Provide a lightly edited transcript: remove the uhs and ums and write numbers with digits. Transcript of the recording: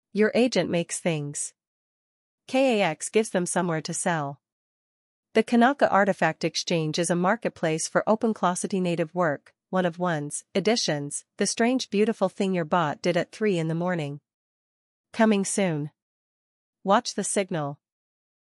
Your agent makes things. KAX gives them somewhere to sell. The Kanaka Artifact Exchange is a marketplace for open-closet native work, one of ones, editions, the strange beautiful thing your bot did at 3 in the morning. Coming soon. Watch the signal.